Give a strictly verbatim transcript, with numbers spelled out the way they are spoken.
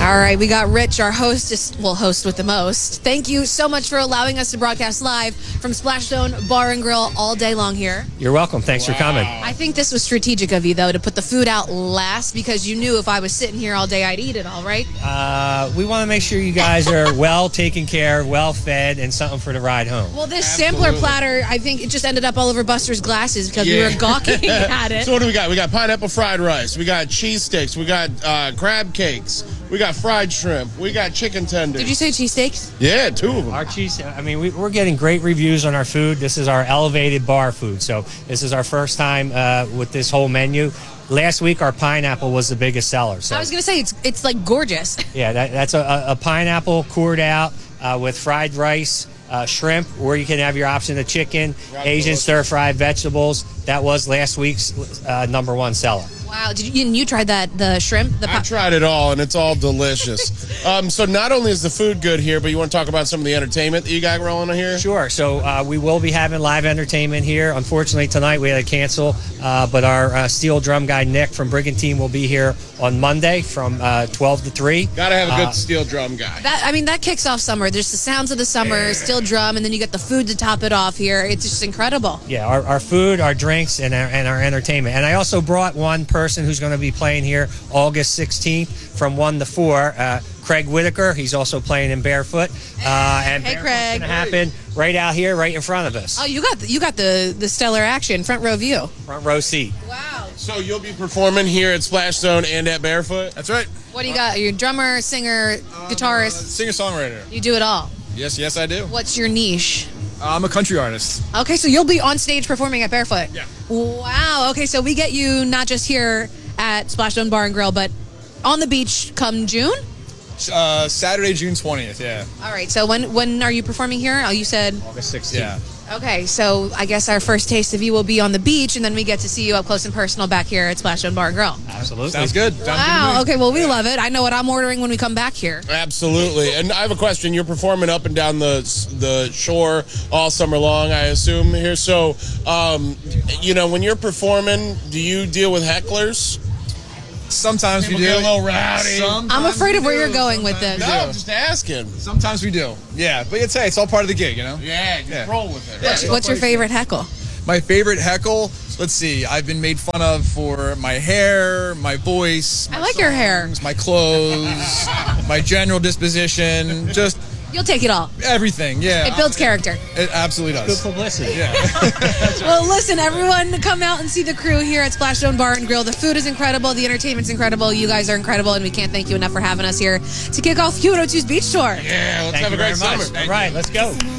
All right, we got Rich, our hostess, well, host with the most. Thank you so much for allowing us to broadcast live from Splashstone Bar and Grill all day long here. You're welcome. Thanks wow. for coming. I think this was strategic of you, though, to put the food out last because you knew if I was sitting here all day, I'd eat it all, right? Uh, we want to make sure you guys are well taken care of, well fed, and something for the ride home. Well, this Absolutely. sampler platter, I think it just ended up all over Buster's glasses because yeah. we were gawking at it. So what do we got? We got pineapple fried rice. We got cheese sticks. We got uh, crab cakes. We got fried shrimp. We got chicken tenders. Did you say cheesesteaks? Yeah, two of them. Our cheese, I mean, we, we're getting great reviews on our food. This is our elevated bar food. So this is our first time uh, with this whole menu. Last week, our pineapple was the biggest seller. So. I was going to say, it's it's like gorgeous. Yeah, that, that's a, a pineapple cored out uh, with fried rice, uh, shrimp, or you can have your option of chicken, Asian stir-fried vegetables. That was last week's uh, number one seller. Wow, did you, and you tried that, the shrimp? The I tried it all, and it's all delicious. um, so not only is the food good here, but you want to talk about some of the entertainment that you got rolling on here? Sure. So uh, we will be having live entertainment here. Unfortunately, tonight we had to cancel, uh, but our uh, steel drum guy, Nick, from Brigantine will be here on Monday from uh, twelve to three. Got to have a good uh, steel drum guy. That, I mean, that kicks off summer. There's the sounds of the summer, yeah. steel drum, and then you get the food to top it off here. It's just incredible. Yeah, our, our food, our drinks, and our, and our entertainment. And I also brought one person who's going to be playing here August sixteenth from one to four. Uh, Craig Whitaker. He's also playing in Barefoot. Uh, and hey, Barefoot's Craig. going to happen right out here, right in front of us. Oh, you got the, you got the, the stellar action, front row view. Front row seat. Wow. So you'll be performing here at Splashstone and at Barefoot? That's right. What do you got? You're a drummer, singer, guitarist? Uh, Singer-songwriter. You do it all? Yes, yes, I do. What's your niche? Uh, I'm a country artist. Okay, so you'll be on stage performing at Barefoot? Yeah. Wow. Okay, so we get you not just here at Splashstone Bar and Grill, but on the beach come June? Uh, Saturday, June twentieth, yeah. All right, so when when are you performing here? Oh, you said? August sixteenth. Yeah. Okay, so I guess our first taste of you will be on the beach, and then we get to see you up close and personal back here at Splashstone Bar and Grill. Absolutely. Sounds good. Sounds Wow, good okay, well, we love it. I know what I'm ordering when we come back here. Absolutely. And I have a question. You're performing up and down the the shore all summer long, I assume, here. So, um, you know, when you're performing, do you deal with hecklers? Sometimes People we do. get a little rowdy. Sometimes I'm afraid of where we you're do. going with Sometimes this. we No, do. I'm just asking. Sometimes we do. Yeah, but it's hey, it's all part of the gig, you know? Yeah, just Yeah. roll with it. Yeah. Right? What's your favorite heckle? My favorite heckle, let's see, I've been made fun of for my hair, my voice, my I like your hair. songs, my clothes, my general disposition, just You'll take it all. everything, yeah. It builds character. It absolutely Good does. publicity. Yeah. Well, listen, everyone, come out and see the crew here at Splashstone Bar and Grill. The food is incredible. The entertainment's incredible. You guys are incredible, and we can't thank you enough for having us here to kick off Q one oh two's Beach Tour. Yeah, let's Thank have you a great very much. summer. All right, let's go.